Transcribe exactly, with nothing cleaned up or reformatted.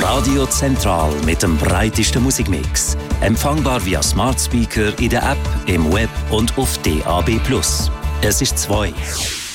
Radio Zentral mit dem breitesten Musikmix. Empfangbar via Smart Speaker in der App, im Web und auf D A B plus. Es ist zwei.